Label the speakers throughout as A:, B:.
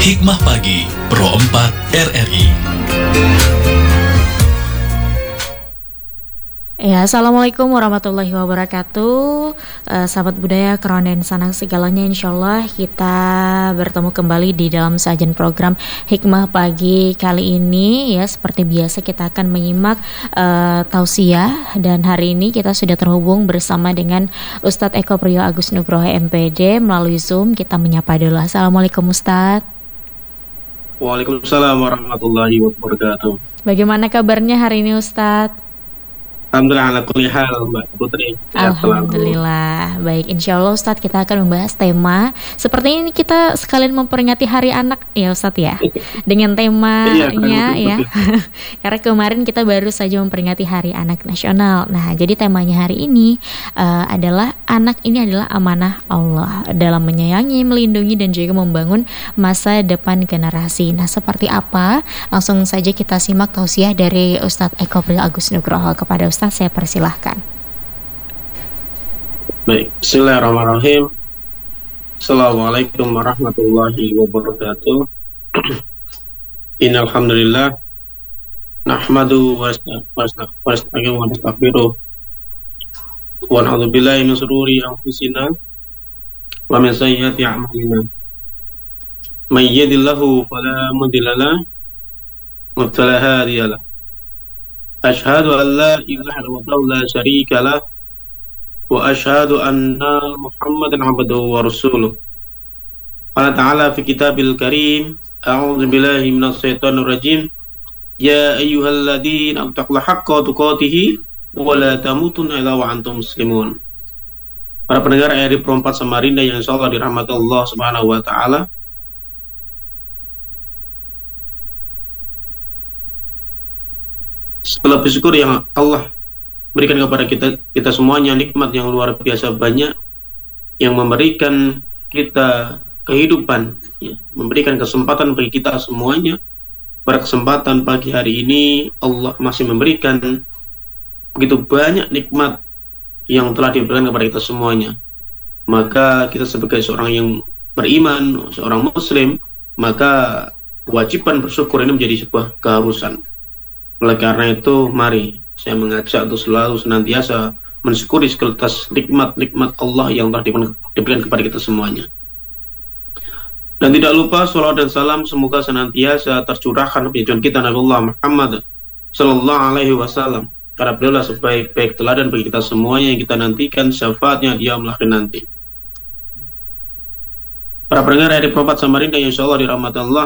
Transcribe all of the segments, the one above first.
A: Hikmah Pagi Pro 4 RRI.
B: Ya, Assalamualaikum warahmatullahi wabarakatuh. Sahabat budaya, kerawan dan sanak segalanya, insya Allah kita bertemu kembali di dalam sajian program Hikmah Pagi kali ini. Ya, seperti biasa kita akan menyimak tausiah, dan hari ini kita sudah terhubung bersama dengan Ustadz Eko Priyo Agus Nugroho MPD melalui Zoom. Kita menyapa dulu. Assalamualaikum Ustadz.
C: Waalaikumsalam warahmatullahi wabarakatuh.
B: Bagaimana kabarnya hari ini Ustadz?
C: Alhamdulillah ala kulli hal, Mbak Putri.
B: Alhamdulillah, baik. Insya Allah Ustadz kita akan membahas tema seperti ini, kita sekalian memperingati Hari Anak ya Ustadz ya, dengan temanya ya. Karena kemarin kita baru saja memperingati Hari Anak Nasional. Nah, jadi temanya hari ini adalah anak ini adalah amanah Allah dalam menyayangi, melindungi dan juga membangun masa depan generasi. Nah, seperti apa? Langsung saja kita simak tausiah dari Ustadz Eko Priyo Agus Nugroho. Kepada Ustadz saya persilahkan.
C: Baik, bismillahirrahmanirrahim. Assalamualaikum warahmatullahi wabarakatuh. Innal hamdalillah nahmadu wa nasta'inu wa nastaghfiruh wa na'udzu billahi min shururi anfusina wa min sayyiati a'malina. May yahdihillahu fala mudilla lahu wa fala hadiya lahu. Asyhadu an la ilaha illallah la syarika lah wa asyhadu anna Muhammadan abduhu wa rasuluh. Qala ta'ala fi kitabil karim, a'udzu billahi minasy syaithanir rajim. Ya ayyuhalladzina taqullaha haqqa tuqatih wa la tamutunna illa wa antum muslimun. Para pendengar RRI Pro 4 Samarinda yang insyaallah dirahmati Allah Subhanahu wa taala. Setelah bersyukur yang Allah berikan kepada kita semuanya nikmat yang luar biasa banyak, yang memberikan kita kehidupan, ya, memberikan kesempatan bagi kita semuanya. Pada kesempatan pagi hari ini Allah masih memberikan begitu banyak nikmat yang telah diberikan kepada kita semuanya. Maka kita sebagai seorang yang beriman, seorang muslim, maka kewajiban bersyukur ini menjadi sebuah keharusan. Oleh karena itu, mari saya mengajak untuk selalu senantiasa mensyukuri sekaligus nikmat-nikmat Allah yang telah diberikan kepada kita semuanya. Dan tidak lupa salawat dan salam semoga senantiasa tercurahkan pada junjungan kita Nabi Allah Muhammad sallallahu alaihi wasallam, karena beliau sebaik-baik teladan bagi kita semuanya yang kita nantikan syafaatnya di yaumul akhir nanti. Para pendengar RRI Pro 4 Samarinda yang insyaallah dirahmati Allah.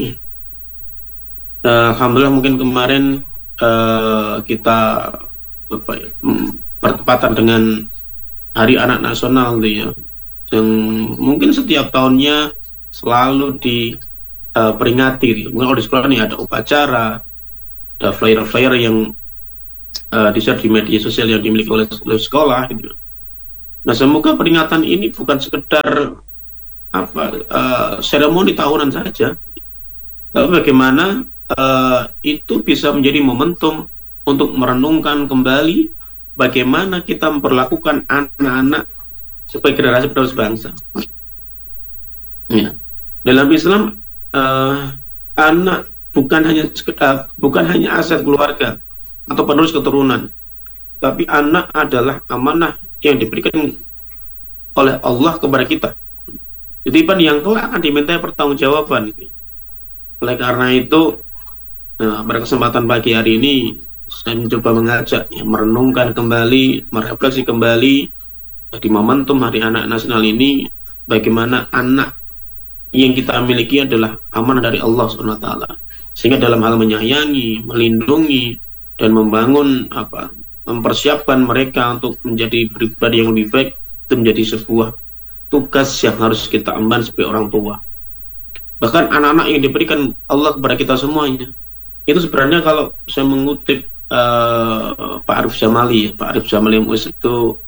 C: Alhamdulillah, mungkin kemarin kita bertepatan dengan Hari Anak Nasional ya, yang mungkin setiap tahunnya selalu diperingati. Mungkin kalau di sekolah ini ada upacara, ada flyer-flyer yang di-share di media sosial yang dimiliki oleh sekolah gitu. Nah, semoga peringatan ini bukan sekedar seremoni tahunan saja, tapi bagaimana itu bisa menjadi momentum untuk merenungkan kembali bagaimana kita memperlakukan anak-anak sebagai generasi penerus bangsa. Ya. Dalam Islam, anak bukan hanya aset keluarga atau penerus keturunan, tapi anak adalah amanah yang diberikan oleh Allah kepada kita. Titipan yang kelak akan dimintai pertanggungjawaban. Oleh karena itu, pada kesempatan pagi hari ini saya mencoba mengajak merenungkan kembali, merefleksi kembali di momentum Hari Anak Nasional ini, bagaimana anak yang kita miliki adalah amanah dari Allah SWT. Sehingga dalam hal menyayangi, melindungi dan membangun mempersiapkan mereka untuk menjadi pribadi yang lebih baik, itu menjadi sebuah tugas yang harus kita emban sebagai orang tua. Bahkan anak-anak yang diberikan Allah kepada kita semuanya, itu sebenarnya kalau saya mengutip Pak Arif Jamali MUIS itu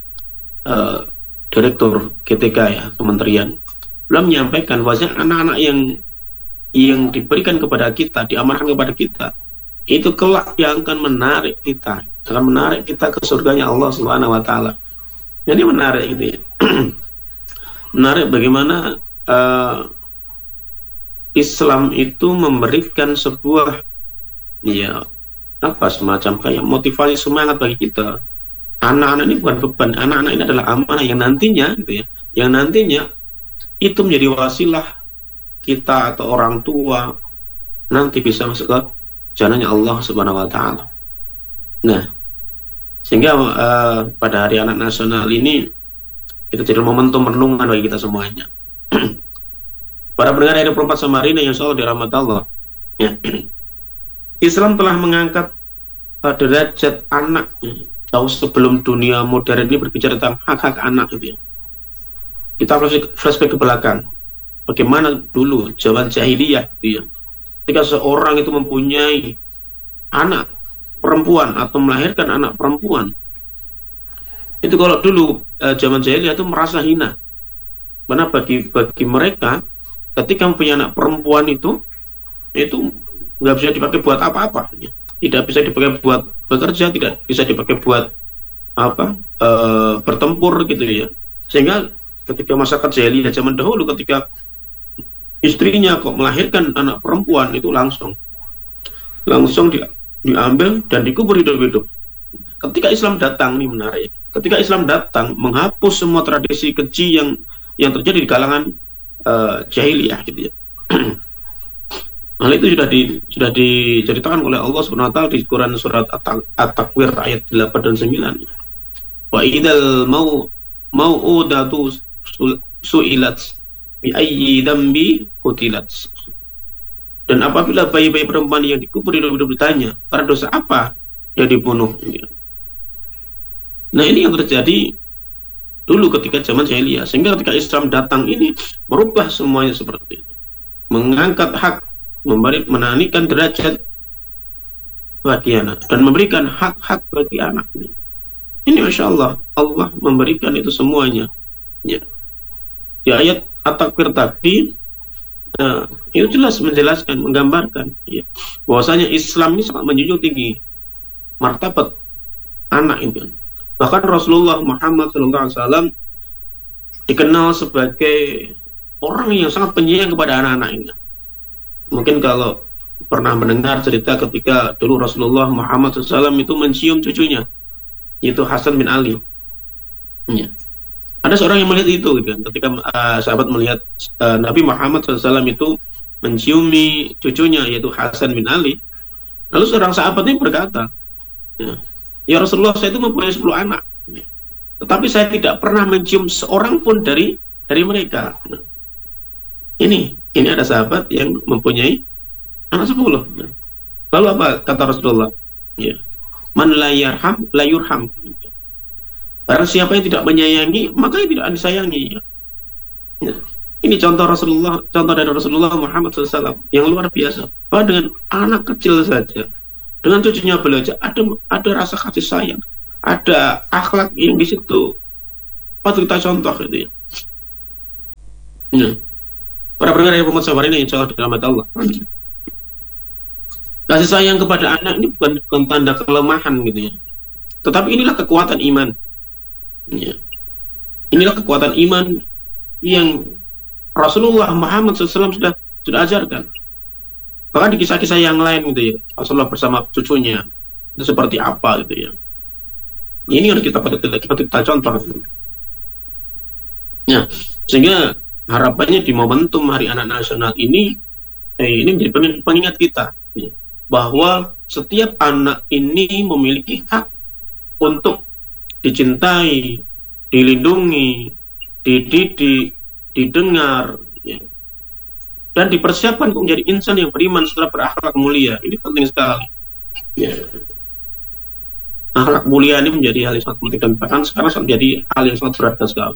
C: Direktur GTK ya, Kementerian, beliau menyampaikan bahwa anak-anak yang diberikan kepada kita, diamanahkan kepada kita, itu kelak yang akan menarik kita ke surganya Allah Subhanahu wa taala. Jadi menarik gitu ya. Menarik bagaimana Islam itu memberikan sebuah, ya, apa, semacam kayak motivasi semangat bagi kita. Anak-anak ini bukan beban, anak-anak ini adalah amanah yang nantinya, gitu ya, yang nantinya itu menjadi wasilah kita atau orang tua nanti bisa masuk ke jalannya Allah Subhanahu wa Ta'ala. Nah, sehingga pada Hari Anak Nasional ini itu jadi momentum renungan bagi kita semuanya. Para pendengar Radio Pro 4 Samarinda yang selalu dirahmati Allah, ya. Islam telah mengangkat derajat anak jauh sebelum dunia modern ini berbicara tentang hak-hak anak, gitu ya. Kita flashback ke belakang. Bagaimana dulu zaman jahiliyah, gitu ya. Ketika seorang itu mempunyai anak perempuan atau melahirkan anak perempuan, itu kalau dulu zaman jahiliyah itu merasa hina. Karena bagi mereka ketika mempunyai anak perempuan itu nggak bisa dipakai buat apa-apa, tidak bisa dipakai buat bekerja, tidak bisa dipakai buat apa, bertempur, gitu ya. Sehingga ketika masyarakat jahiliyah zaman dahulu, ketika istrinya kok melahirkan anak perempuan, itu langsung diambil dan dikubur hidup-hidup. Ketika Islam datang, ini menarik, ketika Islam datang menghapus semua tradisi keji yang terjadi di kalangan jahiliyah, gitu ya. Hal itu sudah diceritakan oleh Allah Subhanahu wa Ta'ala di Quran surat At-Takwir ayat 8 dan 9. Wa idzal mau'udatu su'ilat bi ayyi dzambi qutilat. Dan apabila bayi-bayi perempuan yang dikubur hidup-hidup ditanya, karena dosa apa yang dibunuh? Nah, ini yang terjadi dulu ketika zaman jahiliyah. Sehingga ketika Islam datang ini merubah semuanya seperti itu. Mengangkat hak, menanikan derajat bagi anak dan memberikan hak-hak bagi anak. Ini Masya Allah, Allah memberikan itu semuanya, ya. Di ayat At-Takwir tadi itu jelas menjelaskan, menggambarkan, ya, bahwasanya Islam ini sangat menjunjung tinggi martabat anak itu. Bahkan Rasulullah Muhammad SAW dikenal sebagai orang yang sangat penyayang kepada anak-anaknya. Mungkin kalau pernah mendengar cerita ketika dulu Rasulullah Muhammad SAW itu mencium cucunya, yaitu Hasan bin Ali. Ya. Ada seorang yang melihat itu, gitu kan. Ketika sahabat melihat Nabi Muhammad SAW itu menciumi cucunya, yaitu Hasan bin Ali, lalu seorang sahabat ini berkata, ya Rasulullah, saya itu mempunyai 10 anak, tetapi saya tidak pernah mencium seorang pun dari mereka. Ini ada sahabat yang mempunyai anak 10. Lalu apa kata Rasulullah? Ya. Man la yarham la yurham. Barang siapa yang tidak menyayangi, maka yang tidak disayangi. Ya. Ini contoh dari Rasulullah Muhammad SAW yang luar biasa. Bahwa dengan anak kecil saja, dengan cucunya belajar, ada rasa kasih sayang, ada akhlak yang di situ patut kita contoh, gitu ya. Ya. Para pendengar yang berhormat sabar ini, insya Allah dirahmati Allah. Kasih sayang kepada anak ini bukan tanda kelemahan, gitu ya. Tetapi inilah kekuatan iman. Ya. Inilah kekuatan iman yang Rasulullah Muhammad SAW sudah ajarkan. Bahkan di kisah-kisah yang lain, gitu ya, Rasulullah bersama cucunya itu seperti apa, gitu ya. Ini harus kita contoh. Ya, sehingga harapannya di momentum Hari Anak Nasional ini menjadi pengingat kita, ya, bahwa setiap anak ini memiliki hak untuk dicintai, dilindungi, dididik, didengar, ya, dan dipersiapkan untuk menjadi insan yang beriman setelah berakhlak mulia. Ini penting sekali. Ya. Akhlak mulia ini menjadi hal yang sangat penting, dan bahkan sekarang menjadi hal yang sangat berharga sekali.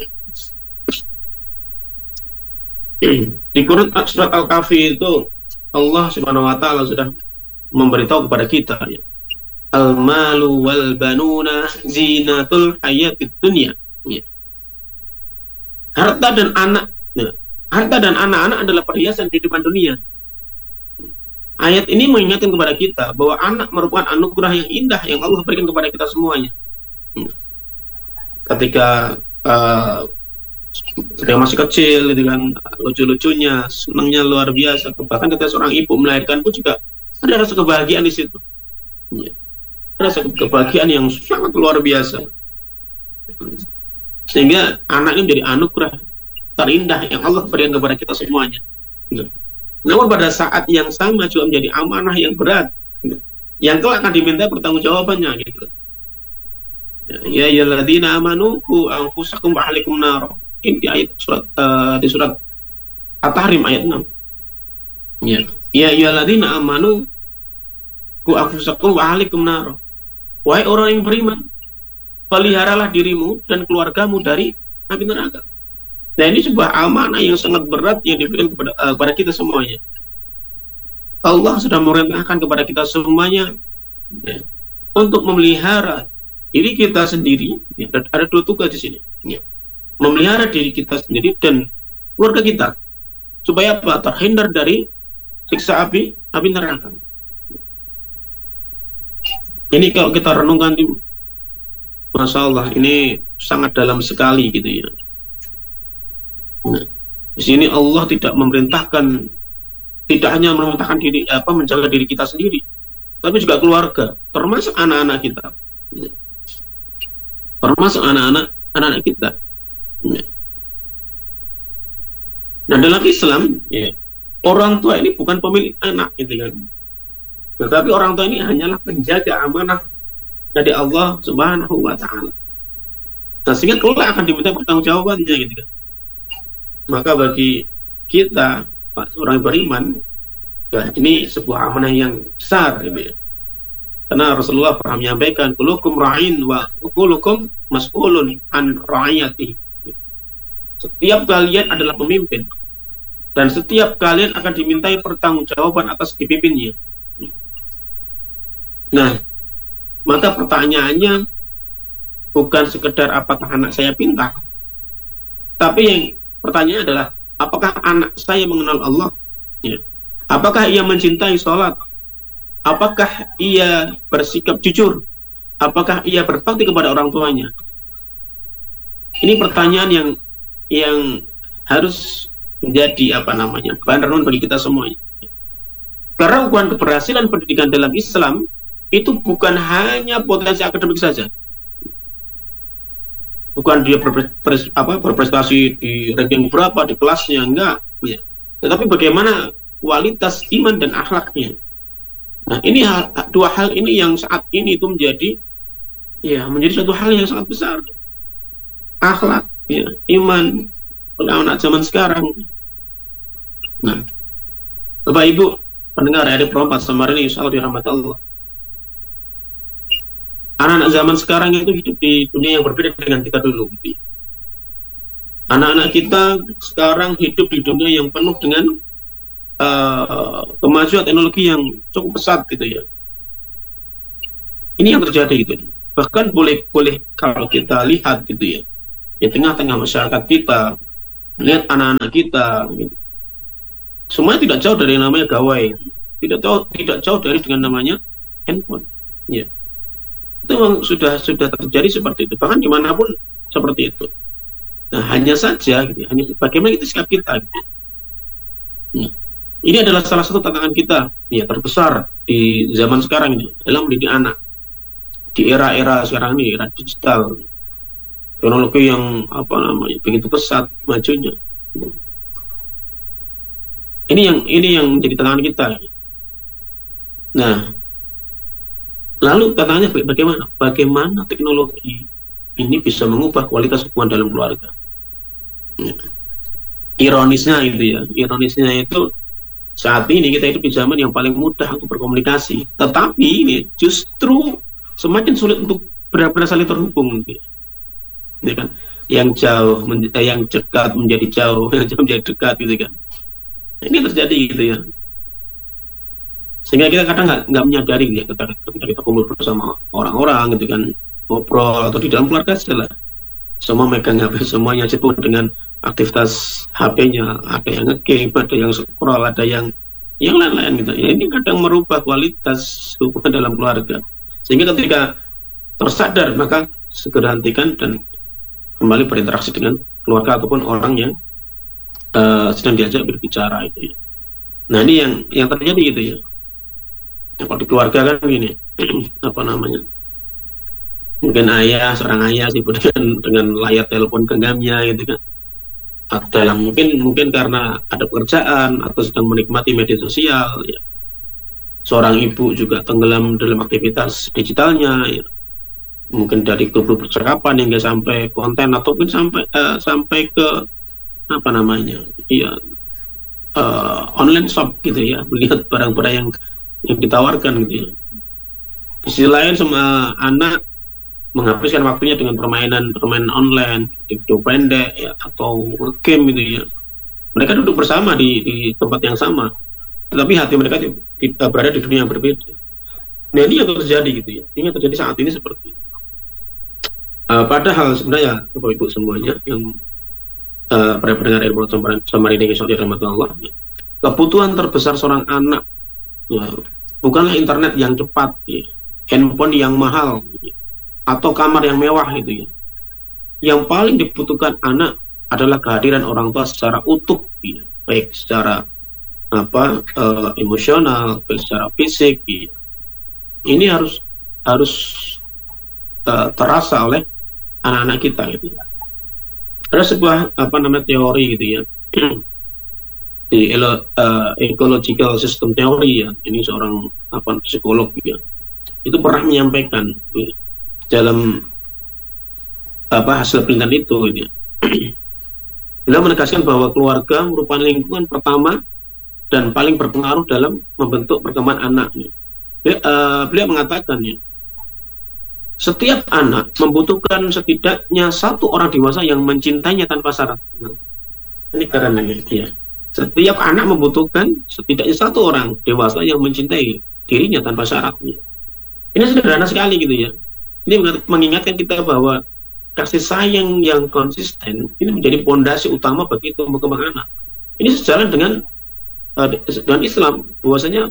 C: Di Quran surat Al-Kahfi itu Allah Subhanahu wa Ta'ala sudah memberitahu kepada kita, ya, al-malu wal banuna zinatul hayatid dunya. Ya. Harta dan anak-anak adalah perhiasan kehidupan dunia. Ayat ini mengingatkan kepada kita bahwa anak merupakan anugerah yang indah yang Allah berikan kepada kita semuanya. Ketika ketika masih kecil gitu kan, lucu-lucunya, senangnya luar biasa. Bahkan ketika seorang ibu melahirkan pun juga ada rasa kebahagiaan di situ. Ya. Rasa kebahagiaan yang sangat luar biasa. Sehingga anaknya menjadi anugerah terindah yang Allah berikan kepada kita semuanya. Ya. Namun pada saat yang sama juga menjadi amanah yang berat, yang kelak akan diminta pertanggungjawabannya gitu. Ya ayyuhalladzina amanu qu anfusakum wa ahlikum nar. Ini di ayat di surat At-Tahrim ayat 6. Ya ayyuhalladzina amanu qu anfusakum wa ahlikum nar. Wahai orang yang beriman, peliharalah dirimu dan keluargamu dari api neraka. Nah, ini sebuah amanah yang sangat berat yang diberikan kepada kita semuanya. Allah sudah memerintahkan kepada kita semuanya ya, untuk memelihara diri kita sendiri. Ya, ada dua tugas di sini. Ya. Memelihara diri kita sendiri dan keluarga kita, supaya apa? Terhindar dari siksa api neraka. Ini kalau kita renungkan, Masya Allah, ini sangat dalam sekali gitu ya. Nah, di sini Allah tidak memerintahkan, tidak hanya memerintahkan diri menjaga diri kita sendiri, tapi juga keluarga, termasuk anak-anak kita, termasuk anak-anak kita. Nah, dalam Islam, ya, orang tua ini bukan pemilik anak, gitu kan. Tetapi orang tua ini hanyalah penjaga amanah dari Allah Subhanahu wa Ta'ala. Nah, sehingga kelak akan diminta pertanggungjawabannya, gitu kan. Maka bagi kita, orang beriman, ya, ini sebuah amanah yang besar, gitu ya. Karena Rasulullah pernah menyampaikan, "Kullukum ra'in wa kullukum mas'ulun an ra'iyati." Setiap kalian adalah pemimpin, dan setiap kalian akan dimintai pertanggungjawaban atas dipimpinnya. Nah, maka pertanyaannya bukan sekedar apakah anak saya pintar, tapi yang pertanyaan adalah apakah anak saya mengenal Allah? Ya. Apakah ia mencintai sholat? Apakah ia bersikap jujur? Apakah ia berbakti kepada orang tuanya? Ini pertanyaan yang harus menjadi bahan renungan bagi kita semuanya. Karena ukuran keberhasilan pendidikan dalam Islam itu bukan hanya potensi akademik saja. Bukan dia berprestasi di ranking berapa di kelasnya, enggak ya. Tetapi bagaimana kualitas iman dan akhlaknya. Nah, ini dua hal ini yang saat ini itu menjadi satu hal yang sangat besar. Akhlak ya, iman anak zaman sekarang. Nah, Bapak Ibu pendengar RRI Pro 4 Samarinda, insyaallah dirahmati Allah. Anak-anak zaman sekarang itu hidup di dunia yang berbeda dengan kita dulu. Anak-anak kita sekarang hidup di dunia yang penuh dengan kemajuan teknologi yang cukup pesat gitu ya. Ini yang terjadi gitu. Bahkan boleh kalau kita lihat gitu ya, di tengah-tengah masyarakat kita, lihat anak-anak kita, gitu. Semuanya tidak jauh dari namanya gawai, tidak jauh dari dengan namanya handphone. Ya. Itu memang sudah terjadi seperti itu, bahkan dimanapun seperti itu. Nah, hanya saja gitu, hanya bagaimana itu sikap kita gitu. Nah, ini adalah salah satu tantangan kita ya terbesar di zaman sekarang ini dalam mendidik anak di era sekarang ini, era digital, teknologi yang begitu pesat majunya. Ini yang menjadi tantangan kita. Nah, lalu tantangannya bagaimana teknologi ini bisa mengubah kualitas hubungan dalam keluarga. Ironisnya itu saat ini kita hidup di zaman yang paling mudah untuk berkomunikasi, tetapi ini justru semakin sulit untuk benar-benar saling terhubung, gitu ya kan? Yang dekat menjadi jauh, yang jauh menjadi dekat, gitu kan? Ini terjadi gitu ya. Sehingga kita kadang nggak menyadari ya, ketika kita kumpul bersama orang-orang gitu kan, ngobrol atau di dalam keluarga segala, semua megang HP, semuanya sibuk dengan aktivitas HP-nya, ada yang nge-game, ada yang scroll, ada yang lain-lain gitu. Ya, ini kadang merubah kualitas hubungan dalam keluarga. Sehingga ketika tersadar maka segera hentikan dan kembali berinteraksi dengan keluarga ataupun orang yang sedang diajak berbicara itu ya. Nah ini yang terjadi gitu ya. Kalau di keluarga kan gini, apa namanya? Mungkin seorang ayah sibuk dengan layar telepon genggamnya gitu kan. Atau dalam mungkin karena ada pekerjaan atau sedang menikmati media sosial ya. Seorang ibu juga tenggelam dalam aktivitas digitalnya ya. Mungkin dari grup percakapan hingga sampai konten ataupun sampai ke apa namanya? Ya online shop gitu ya, melihat barang-barang yang ditawarkan gitu ya. Di sisi lain semua anak menghabiskan waktunya dengan permainan online, video pendek ya, atau game gitu ya. Mereka duduk bersama di tempat yang sama, tetapi hati mereka berada di dunia yang berbeda. Nah ini yang terjadi gitu ya. Ini yang terjadi saat ini seperti ini. Padahal sebenarnya Bapak Ibu semuanya yang para pendengar ilmu Samarinda yang Allah, kebutuhan terbesar seorang anak ya, bukanlah internet yang cepat ya, handphone yang mahal ya, atau kamar yang mewah gitu ya. Yang paling dibutuhkan anak adalah kehadiran orang tua secara utuh ya, baik secara emosional, baik secara fisik ya. Ini harus terasa oleh anak-anak kita gitu ya. Ada sebuah teori gitu ya di ecological system theory ya, ini seorang psikolog ya, itu pernah menyampaikan ya, dalam hasil penelitian itu gitu ya. Beliau menegaskan bahwa keluarga merupakan lingkungan pertama dan paling berpengaruh dalam membentuk perkembangan anak ya. Beliau mengatakan ya, setiap anak membutuhkan setidaknya satu orang dewasa yang mencintainya tanpa syarat. Ini keren ya. Setiap anak membutuhkan setidaknya satu orang dewasa yang mencintai dirinya tanpa syarat. Ini sederhana sekali gitu ya. Ini mengingatkan kita bahwa kasih sayang yang konsisten ini menjadi pondasi utama bagi tumbuh kembang anak. Ini sejalan dengan Islam, bahwasanya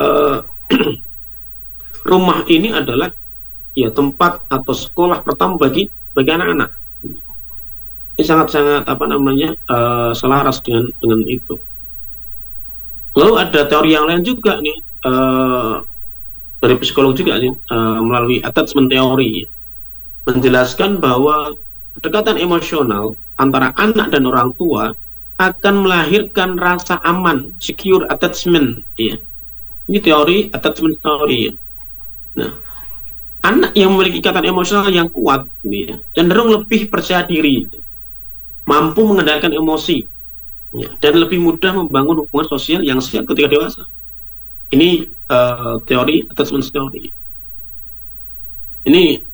C: rumah ini adalah ya tempat atau sekolah pertama bagi anak-anak. Ini sangat-sangat selaras dengan itu. Lalu ada teori yang lain juga nih dari psikolog juga nih, melalui attachment theory menjelaskan bahwa kedekatan emosional antara anak dan orang tua akan melahirkan rasa aman, secure attachment ya. Ini teori attachment theory ya. Nah, anak yang memiliki ikatan emosional yang kuat ya, cenderung lebih percaya diri, mampu mengendalikan emosi ya, dan lebih mudah membangun hubungan sosial yang sehat ketika dewasa. Ini teori attachment theory. Ini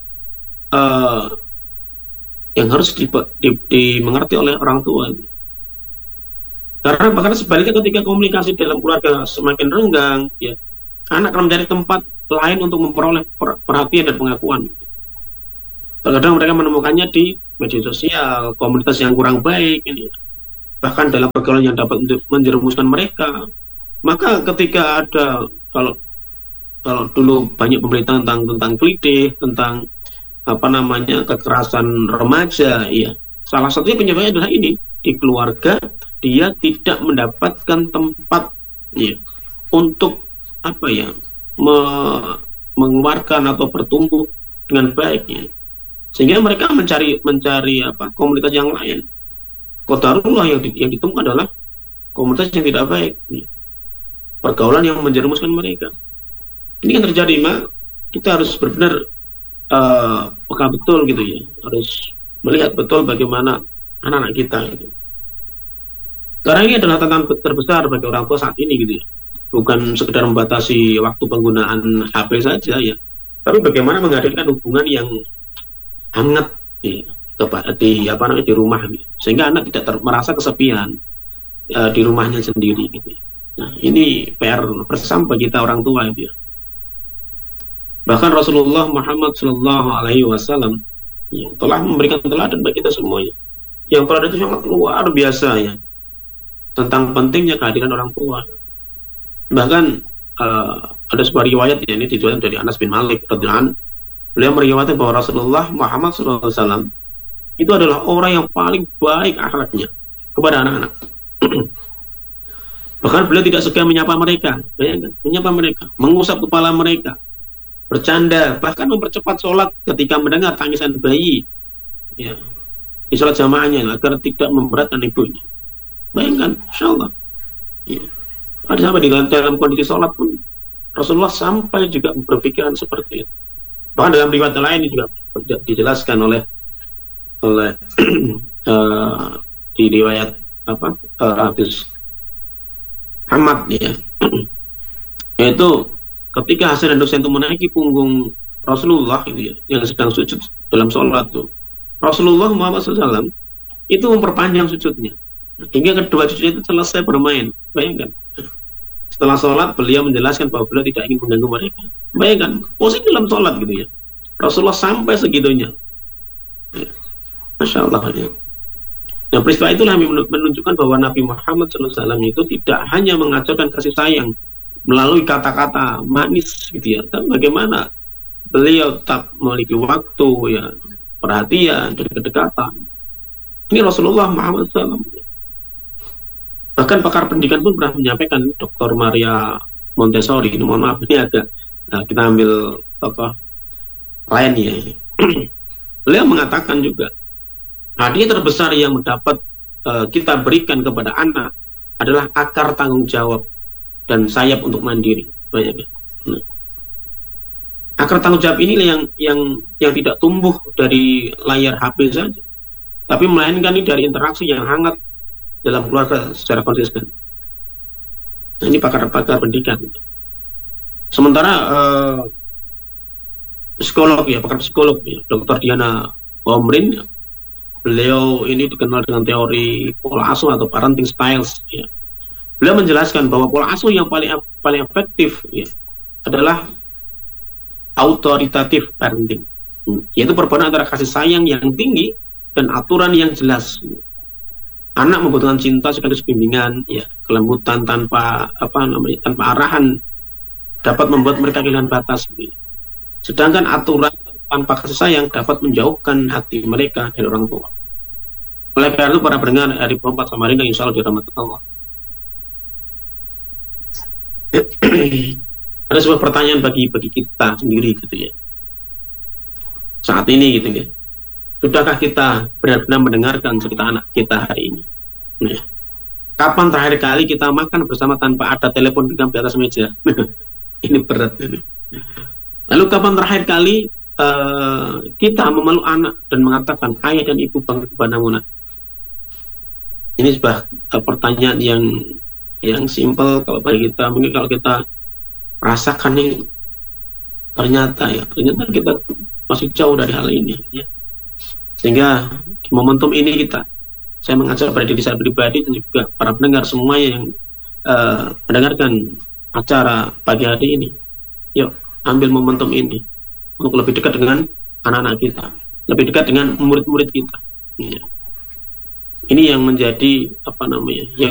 C: yang harus dimengerti oleh orang tua. Karena bahkan sebaliknya ketika komunikasi dalam keluarga semakin renggang ya, anak akan mencari tempat lain untuk memperoleh perhatian dan pengakuan. Terkadang mereka menemukannya di media sosial, komunitas yang kurang baik ini, bahkan dalam pergaulan yang dapat menjerumuskan mereka. Maka ketika ada kalau dulu banyak pemberitaan tentang klise, tentang kekerasan remaja ya, salah satunya penyebabnya adalah ini, di keluarga dia tidak mendapatkan tempat ya untuk mengeluarkan atau bertumbuh dengan baiknya, sehingga mereka mencari komunitas yang lain. Qadarullah yang ditemukan adalah komunitas yang tidak baik, pergaulan yang menjerumuskan mereka. Ini yang terjadi, kita harus benar-benar peka betul gitu ya, harus melihat betul bagaimana anak-anak kita gitu. Karena ini adalah tantangan terbesar bagi orang tua saat ini gitu ya. Bukan sekedar membatasi waktu penggunaan HP saja ya, tapi bagaimana menghadirkan hubungan yang hangat di rumah gitu. Sehingga anak tidak merasa kesepian di rumahnya sendiri gitu. Nah, ini PR bersama kita orang tua itu ya. Bahkan Rasulullah Muhammad SAW ya, telah memberikan teladan bagi kita semuanya. Yang teladan itu sangat luar biasa ya, tentang pentingnya kehadiran orang tua. Bahkan ada sebuah riwayat ya, ini diriwayatkan dari Anas bin Malik radhiyallahu anhu. Beliau meriwayatkan bahwa Rasulullah Muhammad SAW itu adalah orang yang paling baik akhlaknya kepada anak-anak. Bahkan beliau tidak segan menyapa mereka, bayangkan, menyapa mereka, mengusap kepala mereka, bercanda, bahkan mempercepat sholat ketika mendengar tangisan bayi, ya, di sholat jamaahnya agar tidak memberatkan ibunya. Bayangkan, Insya Allah. Ya. Ada sampai di dalam kondisi sholat pun Rasulullah sampai juga berpikiran seperti itu. Bahkan dalam riwayat lain juga dijelaskan oleh di riwayat hadis Ahmad, ya, yaitu ketika Hasan dan Husain itu menaiki punggung Rasulullah itu, ya, yang sedang sujud dalam sholat tuh, Rasulullah Muhammad SAW itu memperpanjang sujudnya hingga kedua cucunya itu selesai bermain. Bayangkan, setelah sholat beliau menjelaskan bahwa beliau tidak ingin mengganggu mereka. Bayangkan, posisi dalam sholat gitu ya, Rasulullah sampai segitunya, ya. Masya Allah, ya. Nah, peristiwa itulah menunjukkan bahwa Nabi Muhammad SAW itu tidak hanya mengajarkan kasih sayang melalui kata-kata manis gitu ya, tapi bagaimana beliau tetap memiliki waktu, ya, perhatian dan kedekatan. Ini Rasulullah Muhammad SAW. Bahkan pakar pendidikan pun pernah menyampaikan, Dr. Maria Montessori, ini mohon maaf ini agak, kita ambil tokoh lain ya. Beliau mengatakan juga, hadiah terbesar yang mendapat kita berikan kepada anak adalah akar tanggung jawab dan sayap untuk mandiri. Banyak. Nah, akar tanggung jawab ini yang tidak tumbuh dari layar HP saja, tapi melainkan ini dari interaksi yang hangat dalam keluarga secara konsisten. Nah, ini pakar-pakar pendidikan. Sementara psikolog ya, pakar psikolog ya, Dr. Diana Omrin, beliau ini dikenal dengan teori pola asuh atau parenting styles, ya. Beliau menjelaskan bahwa pola asuh yang paling efektif, ya, adalah authoritative parenting, yaitu perpaduan antara kasih sayang yang tinggi dan aturan yang jelas. Anak membutuhkan cinta sekaligus bimbingan, ya, kelembutan tanpa tanpa arahan dapat membuat mereka kehilangan batas. Sedangkan aturan tanpa kasih sayang dapat menjauhkan hati mereka dari orang tua. Oleh karena itu, para pendengar dari Perempat Samarinda, insya Allah dirahmati Allah. Ada sebuah pertanyaan bagi kita sendiri gitu ya. Saat ini gitu ya. Sudahkah kita benar-benar mendengarkan cerita anak kita hari ini? Nah, kapan terakhir kali kita makan bersama tanpa ada telepon genggam di atas meja? Ini berat ini. Lalu kapan terakhir kali kita memeluk anak dan mengatakan ayah dan ibu bangga. Ini sebuah pertanyaan yang simpel kalau bagi kita. Mungkin kalau kita rasakan ini ternyata kita masih jauh dari hal ini, ya. Sehingga di momentum ini saya mengajak pada diri saya pribadi dan juga para pendengar semuanya yang mendengarkan acara pagi hari ini, yuk ambil momentum ini untuk lebih dekat dengan anak-anak kita, lebih dekat dengan murid-murid kita. Ya. Ini yang menjadi yang